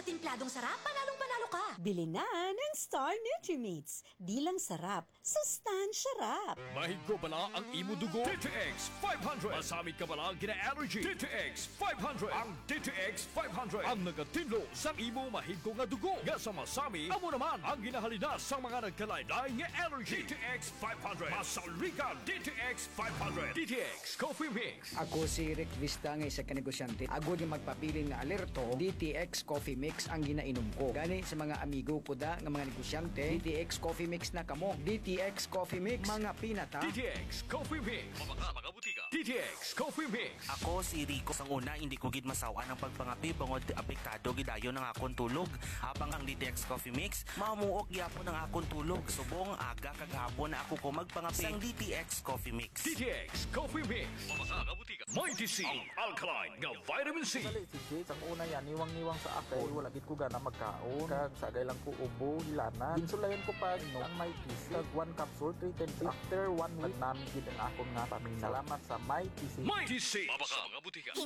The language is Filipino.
timpladong sarap, panalong-panalo ka. Bili na ng Star Nutrimates. Di lang sarap, sustansya rap. Mahigko bala ang imo dugo? DTX 500. Masamit ka bala gina-allergy? DTX 500. Ang DTX 500 ang nagatinlo sa imo mahigko nga dugo. Nga sa masami, amo naman ang ginahalina sa mga nagkalaylay nga allergy. DTX 500. Masaulikan DTX 500. DTX Coffee Mix. Ako si Rick Vista nga isa ka negosyante. Agod nga magpapili nga alerto, DTX Coffee Mix ang ginainom ko. Gani sa mga amigo ko da nga mga negosyante, DTX Coffee Mix na kamo. DTX Coffee Mix, mga pinata. DTX Coffee Mix. Mga butika. DTX Coffee Mix. Ako si Rico. Sang una, hindi ko gid masawa ng pagpangapi bangod apektado gidayon ng akong tulog. Habang ang DTX Coffee Mix, mamuok gyapon ng akong tulog. Subong aga kagahapon na ako ko magpangapi sang DTX Coffee Mix. DTX Coffee Mix. Mga butika. Mighty C. Ang alkaline nga vitamin C. Dali si Jake, ang una yan, niwang-niwang sa ako. Wala gid ko gana magkaon. Kag sagay lang ko ubo, hilana. Insulayan ko pa no ang may TC. Kag 1 capsule, 310. After 1 week, namin gid ang akong nga paminaw. Salamat sa may TC. Mighty C. Mga butika.